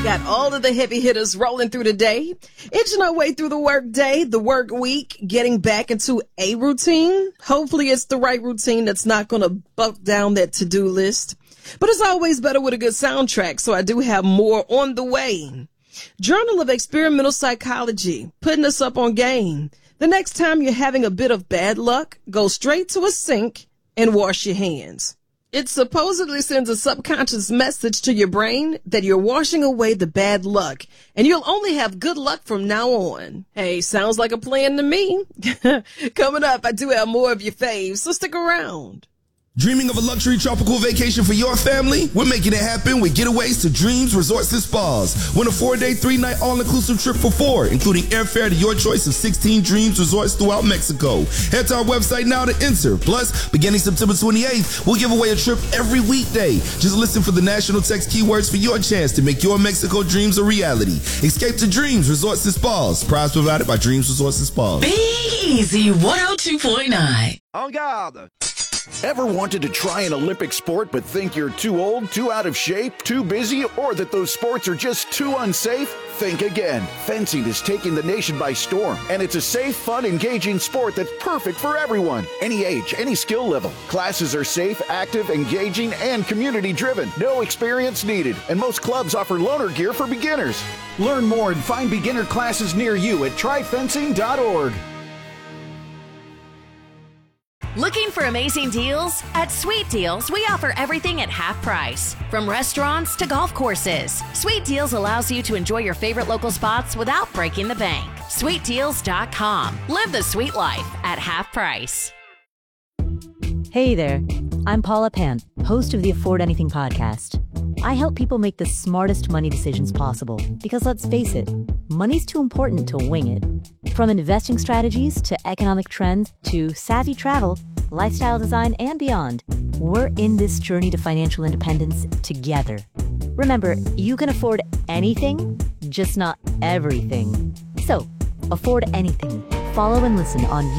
Got all of the heavy hitters rolling through the day, inching our way through the work day, the work week, getting back into a routine. Hopefully it's the right routine that's not going to buck down that to-do list. But it's always better with a good soundtrack, so I do have more on the way. Journal of Experimental Psychology, putting us up on game. The next time you're having a bit of bad luck, go straight to a sink and wash your hands. It supposedly sends a subconscious message to your brain that you're washing away the bad luck, and you'll only have good luck from now on. Hey, sounds like a plan to me. Coming up, I do have more of your faves, so stick around. Dreaming of a luxury tropical vacation for your family? We're making it happen with Getaways to Dreams Resorts and Spas. Win a 4-day, 3-night all-inclusive trip for 4, including airfare to your choice of 16 Dreams Resorts throughout Mexico. Head to our website now to enter. Plus, beginning September 28th, we'll give away a trip every weekday. Just listen for the national text keywords for your chance to make your Mexico dreams a reality. Escape to Dreams Resorts and Spas. Prize provided by Dreams Resorts and Spas. Be easy 102.9. En garde! Ever wanted to try an Olympic sport but think you're too old, too out of shape, too busy, or that those sports are just too unsafe? Think again. Fencing is taking the nation by storm, and it's a safe, fun, engaging sport that's perfect for everyone. Any age, any skill level. Classes are safe, active, engaging, and community-driven. No experience needed, and most clubs offer loaner gear for beginners. Learn more and find beginner classes near you at tryfencing.org. Looking for amazing deals? At Sweet Deals, we offer everything at half price. From restaurants to golf courses, Sweet Deals allows you to enjoy your favorite local spots without breaking the bank. SweetDeals.com. Live the sweet life at half price. Hey there, I'm Paula Pant, host of the Afford Anything podcast. I help people make the smartest money decisions possible because let's face it, money's too important to wing it. From investing strategies to economic trends to savvy travel, lifestyle design, and beyond, we're in this journey to financial independence together. Remember, you can afford anything, just not everything. So, afford anything. Follow and listen on